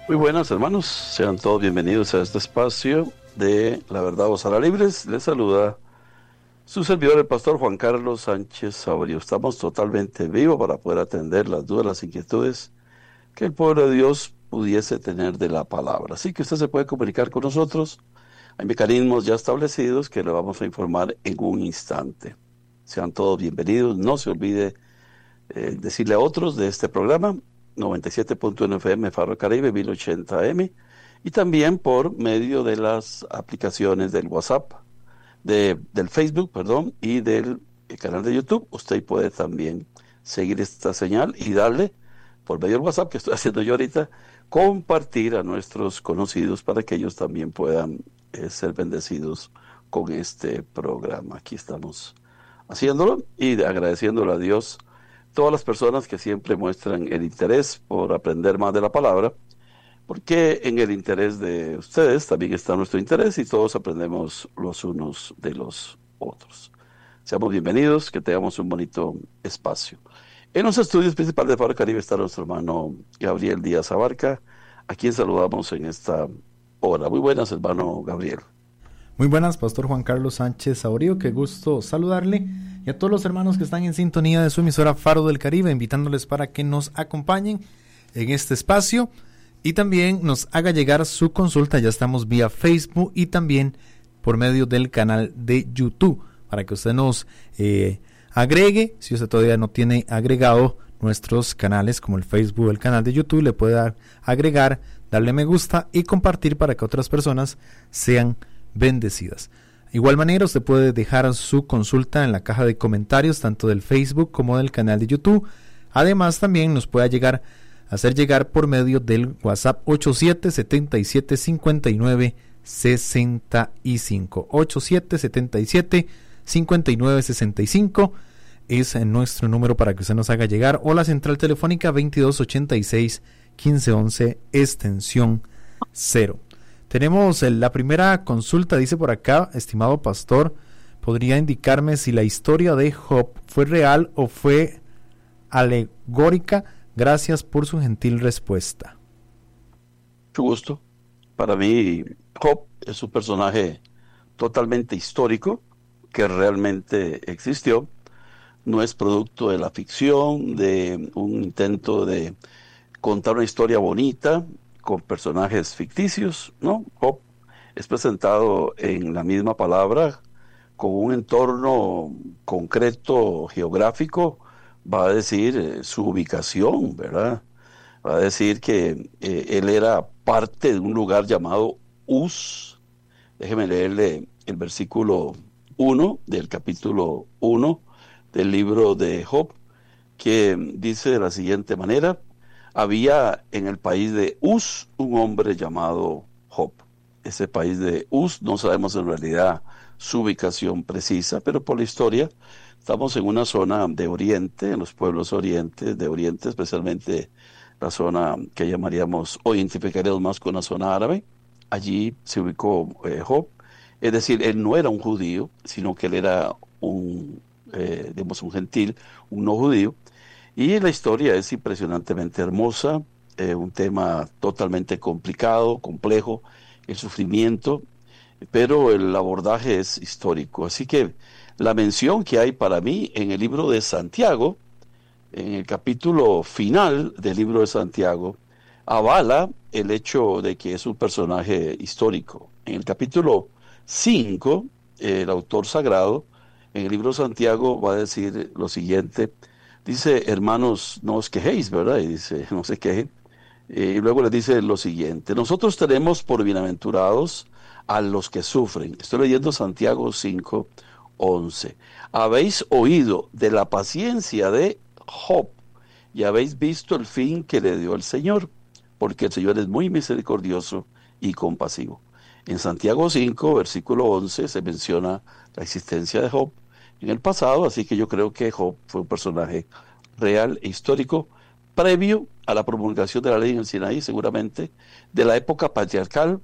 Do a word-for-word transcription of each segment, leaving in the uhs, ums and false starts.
Muy buenas, hermanos, sean todos bienvenidos a este espacio de La Verdad Os Hará Libres. Les saluda su servidor, el pastor Juan Carlos Sánchez Saurio. Estamos totalmente vivos para poder atender las dudas, las inquietudes que el pueblo de Dios pudiese tener de la palabra. Así que usted se puede comunicar con nosotros. Hay mecanismos ya establecidos que le vamos a informar en un instante. Sean todos bienvenidos. No se olvide eh, decirle a otros de este programa, noventa y siete punto uno F M, Faro Caribe, mil ochenta A M, y también por medio de las aplicaciones del WhatsApp, de, del Facebook, perdón, y del canal de YouTube. Usted puede también seguir esta señal y darle, por medio del WhatsApp que estoy haciendo yo ahorita, compartir a nuestros conocidos para que ellos también puedan eh, ser bendecidos con este programa. Aquí estamos haciéndolo y agradeciéndole a Dios todas las personas que siempre muestran el interés por aprender más de la palabra, porque en el interés de ustedes también está nuestro interés y todos aprendemos los unos de los otros. Seamos bienvenidos, que tengamos un bonito espacio. En los estudios principales de Faro Caribe está nuestro hermano Gabriel Díaz Abarca, a quien saludamos en esta hora. Muy buenas, hermano Gabriel. Muy buenas, pastor Juan Carlos Sánchez Saurio, qué gusto saludarle, y a todos los hermanos que están en sintonía de su emisora Faro del Caribe, invitándoles para que nos acompañen en este espacio y también nos haga llegar su consulta. Ya estamos vía Facebook y también por medio del canal de YouTube, para que usted nos eh, agregue. Si usted todavía no tiene agregado nuestros canales como el Facebook o el canal de YouTube, le puede agregar, darle me gusta y compartir para que otras personas sean bendecidas. De igual manera, usted puede dejar su consulta en la caja de comentarios tanto del Facebook como del canal de YouTube. Además, también nos puede llegar hacer llegar por medio del WhatsApp ocho siete siete siete cinco nueve seis cinco. ocho siete siete siete cinco nueve seis cinco es nuestro número para que usted nos haga llegar, o la central telefónica veintidós ochenta y seis quince once extensión cero. Tenemos la primera consulta, dice por acá: estimado pastor, ¿podría indicarme si la historia de Job fue real o fue alegórica? Gracias por su gentil respuesta. Mucho gusto. Para mí, Job es un personaje totalmente histórico que realmente existió. No es producto de la ficción, de un intento de contar una historia bonita con personajes ficticios, ¿no? Job es presentado en la misma palabra con un entorno concreto geográfico. Va a decir eh, su ubicación, ¿verdad? Va a decir que eh, él era parte de un lugar llamado Uz. Déjeme leerle el versículo uno del capítulo uno del libro de Job, que dice de la siguiente manera: había en el país de Uz un hombre llamado Job. Ese país de Uz no sabemos en realidad su ubicación precisa, pero por la historia estamos en una zona de Oriente, en los pueblos orientes de Oriente, especialmente la zona que llamaríamos o identificaríamos más con la zona árabe. Allí se ubicó eh, Job. Es decir, él no era un judío, sino que él era un, eh, digamos, un gentil, un no judío. Y la historia es impresionantemente hermosa, eh, un tema totalmente complicado, complejo, el sufrimiento, pero el abordaje es histórico. Así que la mención que hay para mí en el libro de Santiago, en el capítulo final del libro de Santiago, avala el hecho de que es un personaje histórico. En el capítulo cinco, el autor sagrado, en el libro de Santiago, va a decir lo siguiente. Dice: hermanos, no os quejéis, ¿verdad? Y dice: no se quejen. Eh, y luego les dice lo siguiente: nosotros tenemos por bienaventurados a los que sufren. Estoy leyendo Santiago cinco once. Habéis oído de la paciencia de Job y habéis visto el fin que le dio el Señor, porque el Señor es muy misericordioso y compasivo. En Santiago cinco, versículo once, se menciona la existencia de Job en el pasado, así que yo creo que Job fue un personaje real e histórico, previo a la promulgación de la ley en el Sinaí, seguramente, de la época patriarcal,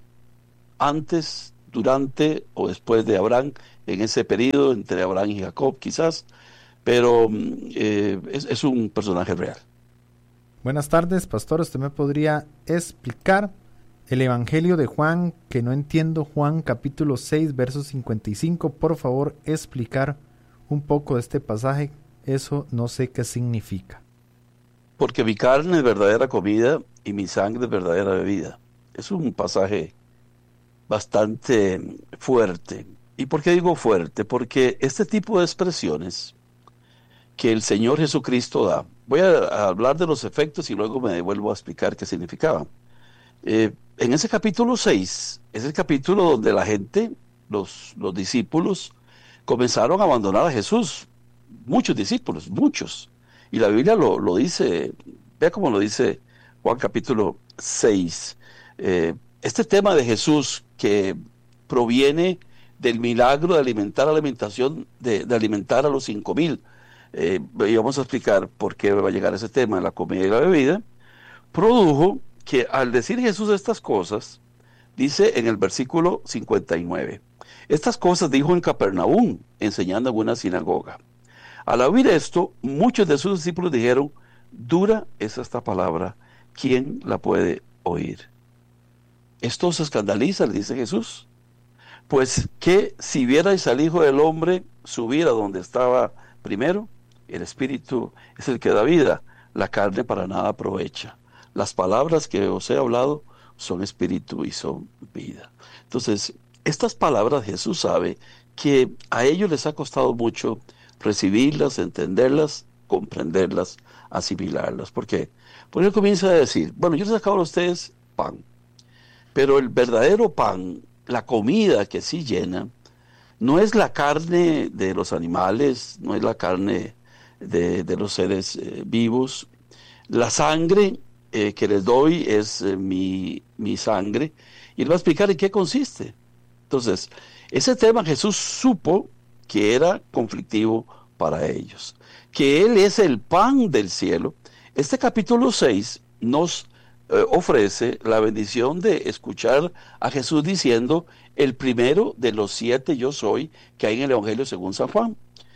antes, durante o después de Abraham, en ese periodo entre Abraham y Jacob quizás, pero eh, es, es un personaje real. Buenas tardes, pastor. ¿Usted me podría explicar el Evangelio de Juan, que no entiendo? Juan capítulo seis, verso cincuenta y cinco. Por favor, explicar un poco de este pasaje. Eso no sé qué significa. Porque mi carne es verdadera comida y mi sangre es verdadera bebida. Es un pasaje bastante fuerte. ¿Y por qué digo fuerte? Porque este tipo de expresiones que el Señor Jesucristo da, voy a, a hablar de los efectos y luego me vuelvo a explicar qué significaban. Eh, en ese capítulo seis, es el capítulo donde la gente, los, los discípulos, comenzaron a abandonar a Jesús. Muchos discípulos, muchos. Y la Biblia lo, lo dice, vea cómo lo dice Juan capítulo seis. Eh, este tema de Jesús que proviene del milagro de alimentar a la alimentación, de, de alimentar a los cinco mil. Eh, y vamos a explicar por qué va a llegar ese tema de la comida y la bebida. Produjo que al decir Jesús estas cosas, dice en el versículo cincuenta y nueve, estas cosas dijo en Capernaum, enseñando en una sinagoga. Al oír esto, muchos de sus discípulos dijeron, dura es esta palabra, ¿quién la puede oír? Esto se escandaliza, le dice Jesús. Pues que si vierais al Hijo del Hombre subir a donde estaba primero, el Espíritu es el que da vida, la carne para nada aprovecha. Las palabras que os he hablado son espíritu y son vida. Entonces, estas palabras Jesús sabe que a ellos les ha costado mucho recibirlas, entenderlas, comprenderlas, asimilarlas. ¿Por qué? Porque él comienza a decir, bueno, yo les he sacado a ustedes pan, pero el verdadero pan, la comida que sí llena, no es la carne de los animales, no es la carne de, de los seres eh, vivos. La sangre eh, que les doy es eh, mi, mi sangre, y les va a explicar en qué consiste. Entonces, ese tema Jesús supo que era conflictivo para ellos, que Él es el pan del cielo. Este capítulo seis nos eh, ofrece la bendición de escuchar a Jesús diciendo el primero de los siete yo soy que hay en el Evangelio según San Juan.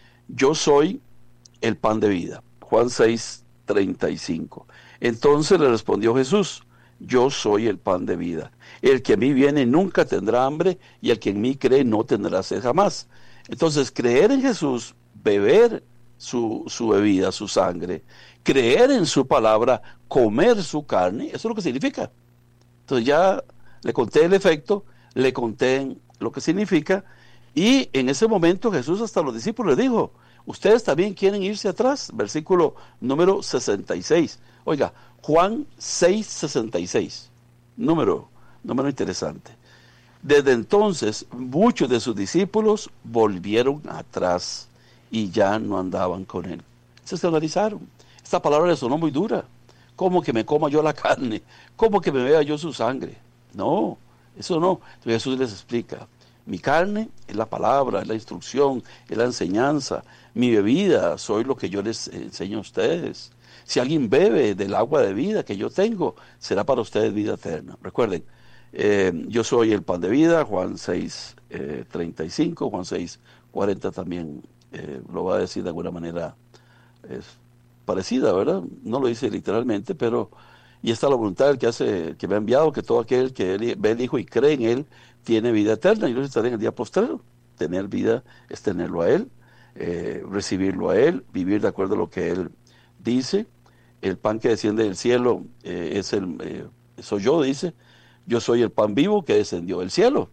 Yo soy el pan de vida. Juan seis, treinta y cinco. Entonces le respondió Jesús, yo soy el pan de vida. El que a mí viene nunca tendrá hambre y el que en mí cree no tendrá sed jamás. Entonces, creer en Jesús, beber su, su bebida, su sangre, creer en su palabra, comer su carne, eso es lo que significa. Entonces ya le conté el efecto, le conté lo que significa, y en ese momento Jesús hasta a los discípulos les dijo, ustedes también quieren irse atrás, versículo número sesenta y seis. Oiga, Juan seis, sesenta y seis, número, número interesante. Desde entonces, muchos de sus discípulos volvieron atrás y ya no andaban con él. Se escandalizaron. Esta palabra les sonó muy dura. ¿Cómo que me coma yo la carne? ¿Cómo que me vea yo su sangre? No, eso no. Entonces Jesús les explica. Mi carne es la palabra, es la instrucción, es la enseñanza. Mi bebida, soy lo que yo les enseño a ustedes. Si alguien bebe del agua de vida que yo tengo, será para ustedes vida eterna. Recuerden, Eh, yo soy el pan de vida, Juan seis, eh, treinta y cinco, Juan seis, cuarenta también eh, lo va a decir de alguna manera eh, parecida, ¿verdad? No lo dice literalmente, pero y está la voluntad del que hace, que me ha enviado, que todo aquel que él, ve el Hijo y cree en él, tiene vida eterna, y yo estaré en el día postrero. Tener vida es tenerlo a él, eh, recibirlo a él, vivir de acuerdo a lo que él dice. El pan que desciende del cielo eh, es el, eh, soy yo, dice. Yo soy el pan vivo que descendió del cielo.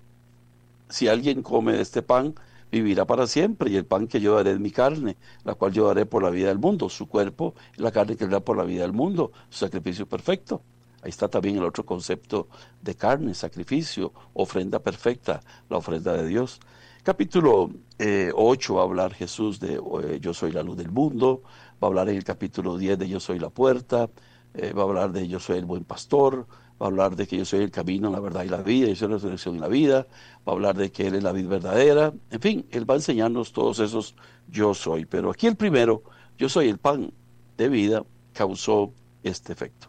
Si alguien come de este pan, vivirá para siempre, y el pan que yo daré es mi carne, la cual yo daré por la vida del mundo. Su cuerpo es la carne que él da por la vida del mundo, su sacrificio perfecto. Ahí está también el otro concepto de carne, sacrificio, ofrenda perfecta, la ofrenda de Dios. Capítulo eh, ocho va a hablar Jesús de eh, yo soy la luz del mundo, va a hablar en el capítulo diez de yo soy la puerta, eh, va a hablar de yo soy el buen pastor, va a hablar de que yo soy el camino, la verdad y la vida, yo soy la resurrección y la vida, va a hablar de que Él es la vida verdadera, en fin, Él va a enseñarnos todos esos yo soy, pero aquí el primero, yo soy el pan de vida, causó este efecto.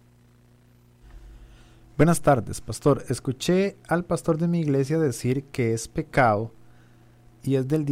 Buenas tardes, pastor. Escuché al pastor de mi iglesia decir que es pecado y es del